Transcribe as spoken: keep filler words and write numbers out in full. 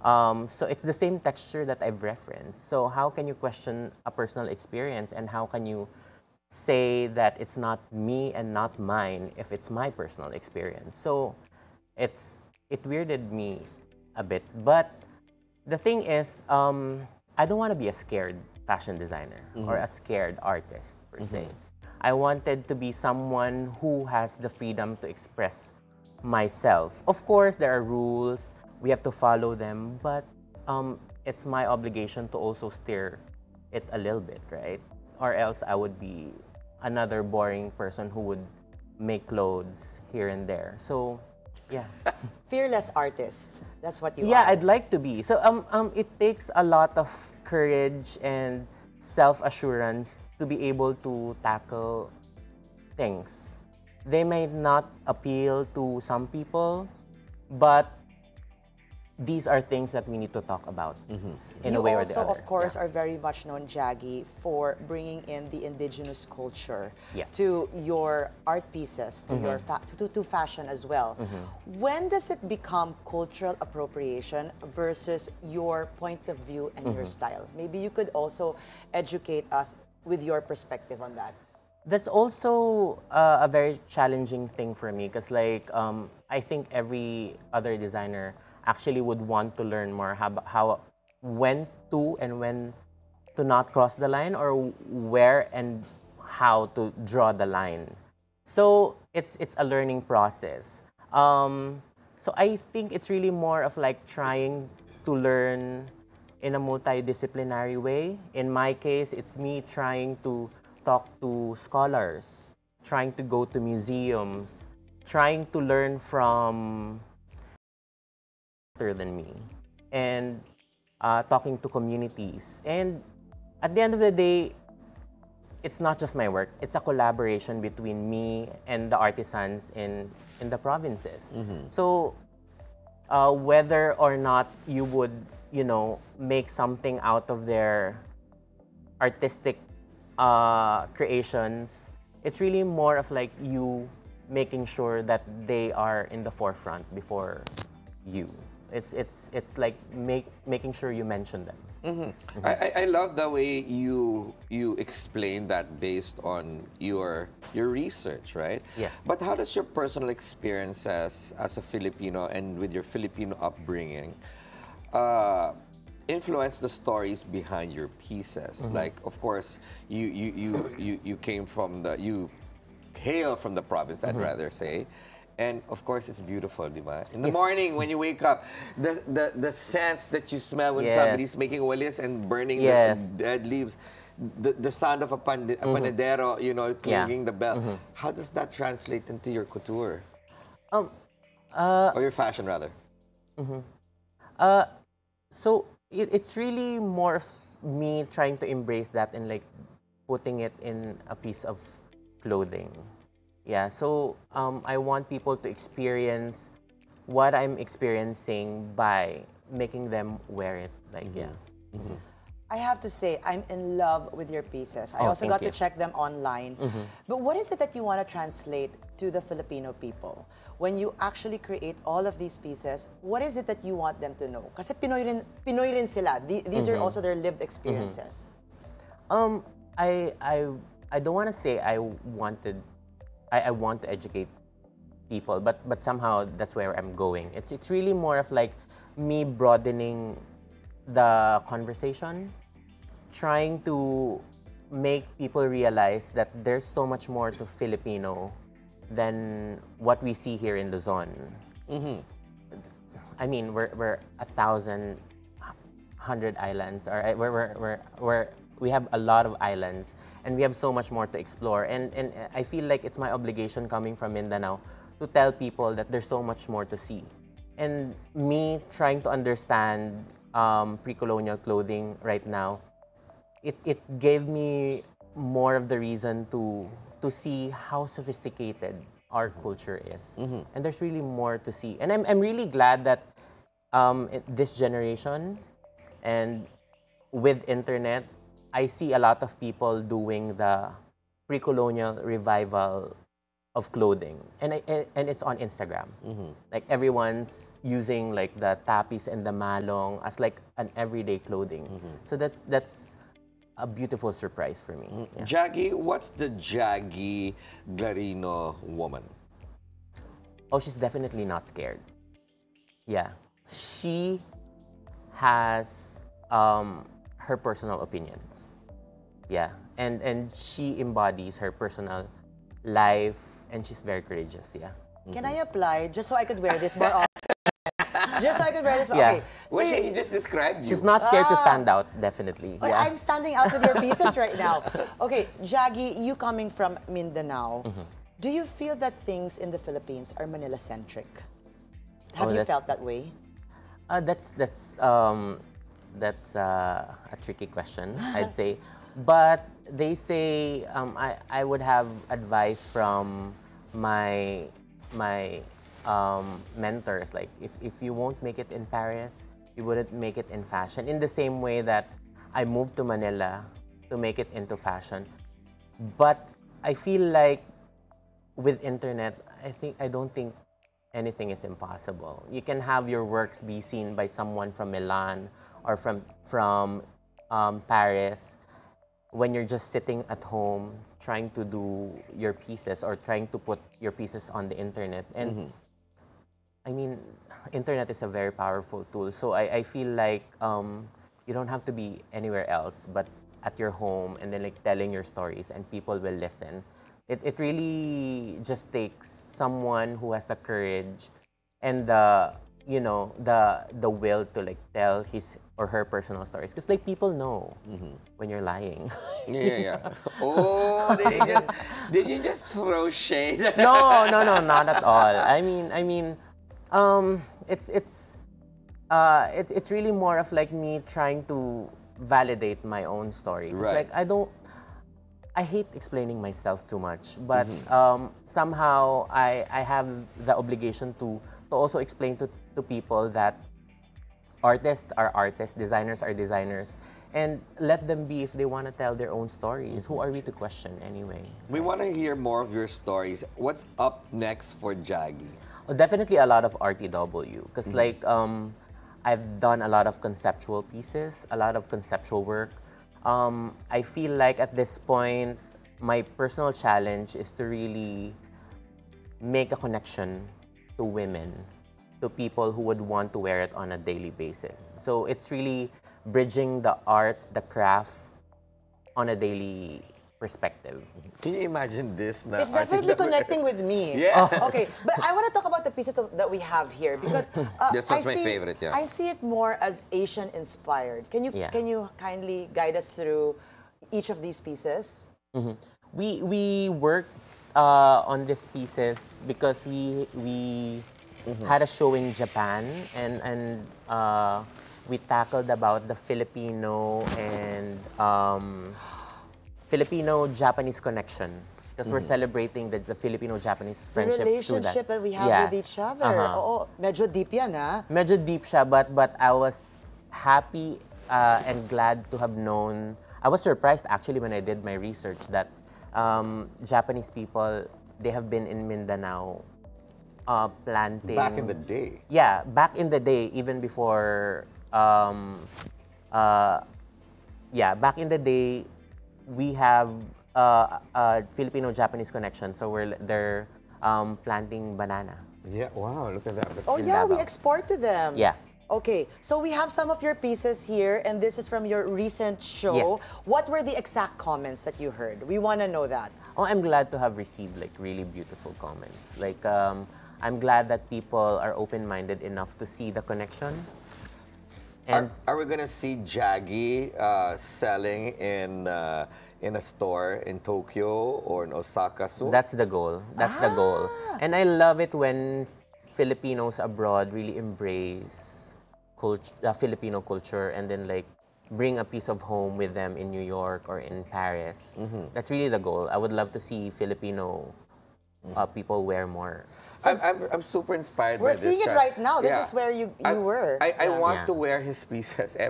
Um, so it's the same texture that I've referenced. So how can you question a personal experience, and how can you say that it's not me and not mine if it's my personal experience? So it's it weirded me a bit. But the thing is, um, I don't want to be a scared fashion designer or a scared artist per se. I wanted to be someone who has the freedom to express myself. Of course, there are rules, we have to follow them, but um, it's my obligation to also steer it a little bit, right? Or else I would be another boring person who would make clothes here and there. So, yeah. Fearless artist. That's what you Yeah, are. I'd like to be. So um, um, it takes a lot of courage and self-assurance to be able to tackle things. They may not appeal to some people, but these are things that we need to talk about in You a way or the also, other. of course, Yeah. are very much known, Jaggy, for bringing in the indigenous culture Yes. to your art pieces, to your fa- to, to fashion as well. When does it become cultural appropriation versus your point of view and your style? Maybe you could also educate us with your perspective on that. That's also uh, a very challenging thing for me, because like um, I think every other designer actually would want to learn more how, how when to and when to not cross the line, or where and how to draw the line. So it's it's a learning process. Um, so I think it's really more of like trying to learn in a multidisciplinary way. In my case, it's me trying to talk to scholars, trying to go to museums, trying to learn from better than me, and uh, talking to communities. And at the end of the day, it's not just my work. It's a collaboration between me and the artisans in in the provinces. So uh, whether or not you would, you know, make something out of their artistic uh, creations, it's really more of like you making sure that they are in the forefront before you. It's it's it's like make making sure you mention them. I, I I love the way you you explain that based on your your research, right? Yes. But how does your personal experiences as a Filipino and with your Filipino upbringing uh, influence the stories behind your pieces? Like, of course, you you you you you came from the you hail from the province, I'd rather say. And of course, it's beautiful, di ba? In the Yes. morning, when you wake up, the, the, the scents that you smell when Yes. somebody's making walis and burning Yes. the dead leaves, the, the sound of a, pande- a panadero, you know, Yeah. clanging the bell. How does that translate into your couture? Um, uh, Or your fashion, rather? uh, so it, it's really more of me trying to embrace that and like putting it in a piece of clothing. Yeah, so um, I want people to experience what I'm experiencing by making them wear it. Like, yeah. I have to say, I'm in love with your pieces. I Oh, also thank got you. to check them online. But what is it that you want to translate to the Filipino people? When you actually create all of these pieces, what is it that you want them to know? Kasi Pinoy rin, Pinoy rin sila. The- These are also their lived experiences. Um, I I I don't want to say I wanted, I, I want to educate people, but but somehow that's where I'm going. It's it's really more of like me broadening the conversation, trying to make people realize that there's so much more to Filipino than what we see here in Luzon. I mean, we're we're a thousand, hundred islands, or uh, we're, we're, we're, we're we have a lot of islands, and we have so much more to explore. And and I feel like it's my obligation coming from Mindanao to tell people that there's so much more to see. And me trying to understand um, pre-colonial clothing right now, it, it gave me more of the reason to to see how sophisticated our culture is. And there's really more to see. And I'm, I'm really glad that um, it- this generation and with internet, I see a lot of people doing the pre-colonial revival of clothing, and I, and and it's on Instagram. Like everyone's using like the tapis and the malong as like an everyday clothing. So that's that's a beautiful surprise for me. Yeah. Jaggy, what's the Jaggy Glarino woman? Oh, she's definitely not scared. Yeah, she has um, her personal opinions. Yeah, and and she embodies her personal life, and she's very courageous. Yeah. Can I apply just so I could wear this more often? Just so I could wear this more. Yeah. Okay. So Well, you- she, he just described you. She's not scared to Ah. stand out. Definitely. Oh, Yeah. I'm standing out with your pieces right now. Okay, Jaggy, you coming from Mindanao, Mm-hmm. do you feel that things in the Philippines are Manila-centric? Have Oh, you that's- felt that way? Uh, that's that's um, that's uh, a tricky question, I'd say. But they say um, I I would have advice from my my um, mentors. Like if if you won't make it in Paris, you wouldn't make it in fashion. In the same way that I moved to Manila to make it into fashion, but I feel like with internet, I think I don't think anything is impossible. You can have your works be seen by someone from Milan or from from um, Paris when you're just sitting at home trying to do your pieces or trying to put your pieces on the internet. And I mean, internet is a very powerful tool. So I, I feel like um, you don't have to be anywhere else but at your home and then like telling your stories and people will listen. It, it really just takes someone who has the courage and the, you know, the the will to like tell his or her personal stories. Because like people know when you're lying. Yeah, yeah, yeah. Oh, did you just did you just throw shade? no, no, no, not at all. I mean, I mean, um, it's it's uh, it's it's really more of like me trying to validate my own story. 'Cause, Right. like I don't, I hate explaining myself too much, but um, somehow I I have the obligation to to also explain to to people that artists are artists, designers are designers, and let them be if they want to tell their own stories. Who are we to question anyway? We want to hear more of your stories. What's up next for Jaggy? Oh, definitely a lot of R T W because like um, I've done a lot of conceptual pieces, a lot of conceptual work. Um, I feel like at this point, my personal challenge is to really make a connection to women, to people who would want to wear it on a daily basis. So it's really bridging the art, the craft on a daily perspective. Can you imagine this now? It's definitely connecting with me. Yeah. Okay, but I want to talk about the pieces of, that we have here because uh, This I was my see, favorite, yeah. I see it more as Asian inspired. Can you Yeah. can you kindly guide us through each of these pieces? We we worked uh, on these pieces because we we had a show in Japan and and uh, we tackled about the Filipino and um, Filipino-Japanese connection because we're celebrating the, the Filipino-Japanese The friendship relationship through that we have with Yes. each other. Uh-huh. Oo, medyo deep yan, ah. Medyo deep siya, but but I was happy uh, and glad to have known. I was surprised actually when I did my research that um, Japanese people, they have been in Mindanao uh, planting. Back in the day. Yeah, back in the day, even before. Um, uh, yeah, back in the day, we have uh, a Filipino-Japanese connection, so we're they're um, planting banana. Yeah, wow, look at that. Oh in yeah, we Davao. export to them. Yeah. Okay, so we have some of your pieces here, and this is from your recent show. Yes. What were the exact comments that you heard? We want to know that. Oh, I'm glad to have received like really beautiful comments. Like, um, I'm glad that people are open-minded enough to see the connection. And Are, are we gonna see Jaggy uh, selling in uh, in a store in Tokyo or in Osaka soon? that's the goal. That's the goal. And I love it when Filipinos abroad really embrace cult- uh, Filipino culture and then like bring a piece of home with them in New York or in Paris. That's really the goal. I would love to see Filipino uh, people wear more. I'm, I'm, I'm super inspired We're by this. seeing it Shad. right now. This Yeah. is where you, I, you were. I, I Yeah. want Yeah. to wear his pieces every